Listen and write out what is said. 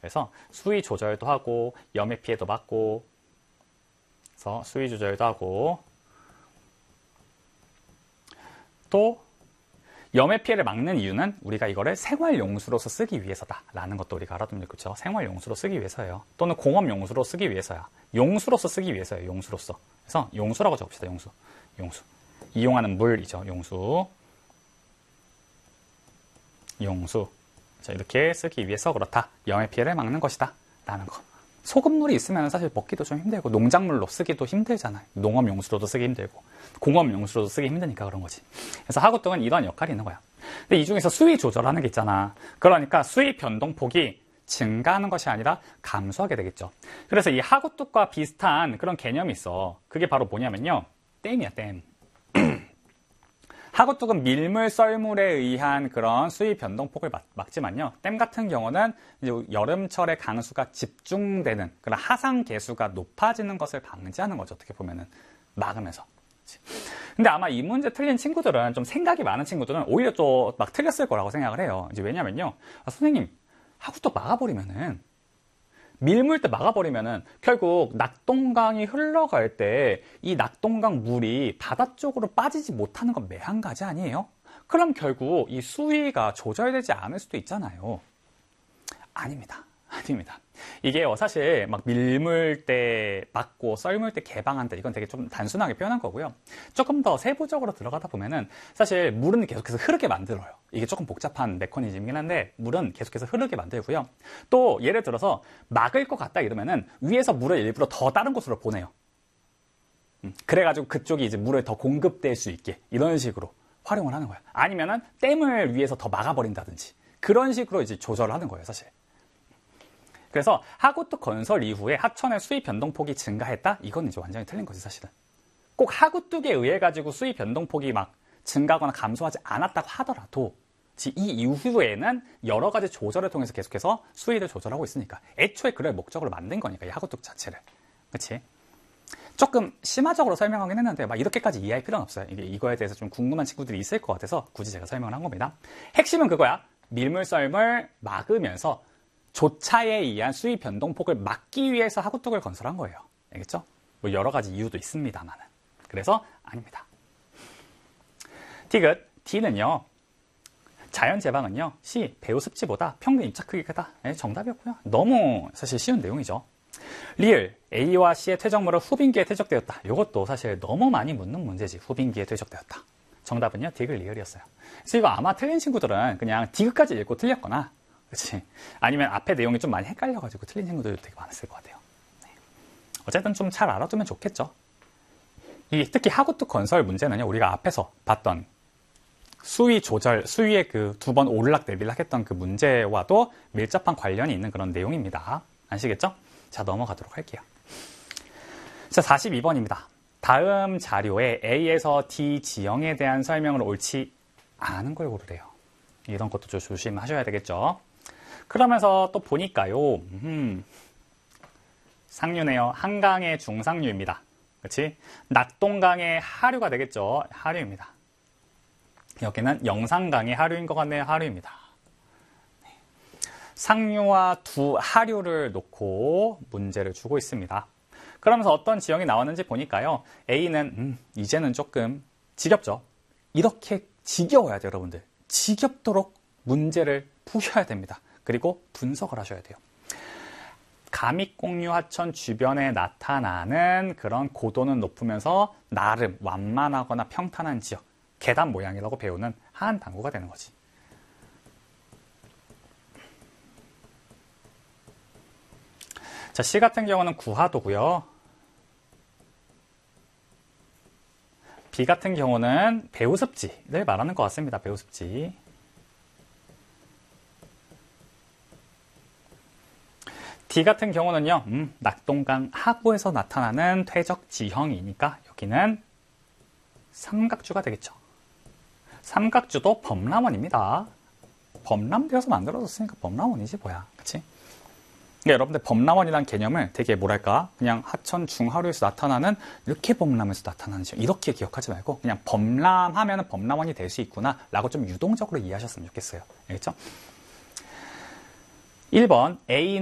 그래서 수위 조절도 하고 염해 피해도 막고, 그래서 수위 조절도 하고, 또 염해 피해를 막는 이유는 우리가 이거를 생활용수로서 쓰기 위해서다라는 것도 우리가 알아두면 되겠죠. 생활용수로 쓰기 위해서예요. 또는 공업용수로 쓰기 위해서야. 용수로서 쓰기 위해서예요. 용수로서. 그래서 용수라고 적읍시다. 용수. 용수. 이용하는 물이죠. 용수. 용수. 자, 이렇게 쓰기 위해서 그렇다. 염해 피해를 막는 것이다. 라는 거. 소금물이 있으면 사실 먹기도 좀 힘들고 농작물로 쓰기도 힘들잖아요. 농업용수로도 쓰기 힘들고 공업용수로도 쓰기 힘드니까 그런 거지. 그래서 하구뚝은 이런 역할이 있는 거야. 근데 이 중에서 수위 조절하는 게 있잖아. 그러니까 수위 변동폭이 증가하는 것이 아니라 감소하게 되겠죠. 그래서 이 하구뚝과 비슷한 그런 개념이 있어. 그게 바로 뭐냐면요. 댐이야, 댐. 하구뚝은 밀물, 썰물에 의한 그런 수위 변동폭을 막지만요. 댐 같은 경우는 이제 여름철에 강수가 집중되는 그런 하상 개수가 높아지는 것을 방지하는 거죠. 어떻게 보면은 막으면서. 근데 아마 이 문제 틀린 친구들은 좀 생각이 많은 친구들은 오히려 좀 막 틀렸을 거라고 생각을 해요. 이제 왜냐면요. 선생님, 하구뚝 막아버리면은 밀물 때 막아버리면은 결국 낙동강이 흘러갈 때 이 낙동강 물이 바다 쪽으로 빠지지 못하는 건 매한가지 아니에요? 그럼 결국 이 수위가 조절되지 않을 수도 있잖아요. 아닙니다. 아닙니다. 이게 사실 막 밀물 때 막고 썰물 때 개방한다. 이건 되게 좀 단순하게 표현한 거고요. 조금 더 세부적으로 들어가다 보면은 사실 물은 계속해서 흐르게 만들어요. 이게 조금 복잡한 메커니즘이긴 한데 물은 계속해서 흐르게 만들고요. 또 예를 들어서 막을 것 같다 이러면은 위에서 물을 일부러 더 다른 곳으로 보내요. 그래가지고 그쪽이 이제 물을 더 공급될 수 있게 이런 식으로 활용을 하는 거야. 아니면은 댐을 위에서 더 막아버린다든지 그런 식으로 이제 조절을 하는 거예요, 사실. 그래서 하구뚝 건설 이후에 하천의 수위 변동폭이 증가했다? 이건 이제 완전히 틀린 거지, 사실은. 꼭 하구뚝에 의해 가지고 수위 변동폭이 막 증가하거나 감소하지 않았다고 하더라도 이 이후에는 여러 가지 조절을 통해서 계속해서 수위를 조절하고 있으니까 애초에 그럴 목적으로 만든 거니까 이 하구뚝 자체를. 그렇지? 조금 심화적으로 설명하긴 했는데 막 이렇게까지 이해할 필요는 없어요. 이거에 대해서 좀 궁금한 친구들이 있을 것 같아서 굳이 제가 설명을 한 겁니다. 핵심은 그거야. 밀물 썰물 막으면서 조차에 의한 수위 변동폭을 막기 위해서 하구뚝을 건설한 거예요. 알겠죠? 뭐 여러 가지 이유도 있습니다만은. 그래서 아닙니다. 디귿, D는요. 자연 제방은요. C, 배후 습지보다 평균 입자 크기가 크다. 네, 정답이었고요. 너무 사실 쉬운 내용이죠. 리을, A와 C의 퇴적물은 후빈기에 퇴적되었다. 이것도 사실 너무 많이 묻는 문제지. 후빈기에 퇴적되었다. 정답은요. 디귿 리을이었어요. 그래서 이거 아마 틀린 친구들은 그냥 디귿까지 읽고 틀렸거나 그렇지. 아니면 앞에 내용이 좀 많이 헷갈려가지고 틀린 친구들도 되게 많았을 것 같아요. 네. 어쨌든 좀 잘 알아두면 좋겠죠. 특히 하구뚝 건설 문제는요. 우리가 앞에서 봤던 수위 조절, 수위의 그 2번 오르락 내리락 했던 그 문제와도 밀접한 관련이 있는 그런 내용입니다. 아시겠죠? 자, 넘어가도록 할게요. 자, 42번입니다. 다음 자료에 A에서 D 지형에 대한 설명을 옳지 않은 걸 고르래요. 이런 것도 좀 조심하셔야 되겠죠. 그러면서 또 보니까요. 상류네요. 한강의 중상류입니다. 그렇지? 낙동강의 하류가 되겠죠. 하류입니다. 여기는 영산강의 하류인 것 같네요. 하류입니다. 상류와 두 하류를 놓고 문제를 주고 있습니다. 그러면서 어떤 지형이 나왔는지 보니까요. A는 이제는 조금 지겹죠. 이렇게 지겨워야 돼요, 여러분들. 지겹도록 문제를 푸셔야 됩니다. 그리고 분석을 하셔야 돼요. 가믹공유 하천 주변에 나타나는 그런 고도는 높으면서 나름 완만하거나 평탄한 지역, 계단 모양이라고 배우는 하한 당구가 되는 거지. 자, C 같은 경우는 구하도고요. B 같은 경우는 배후습지를 말하는 것 같습니다. 배후습지. D 같은 경우는요. 낙동강 하부에서 나타나는 퇴적 지형이니까 여기는 삼각주가 되겠죠. 삼각주도 범람원입니다. 범람되어서 만들어졌으니까 범람원이지 뭐야. 그치? 그러니까 여러분들 범람원이라는 개념을 되게 뭐랄까 그냥 하천 중하류에서 나타나는 이렇게 범람에서 나타나는 지형 이렇게 기억하지 말고 그냥 범람하면 범람원이 될 수 있구나 라고 좀 유동적으로 이해하셨으면 좋겠어요. 알겠죠? 1번 A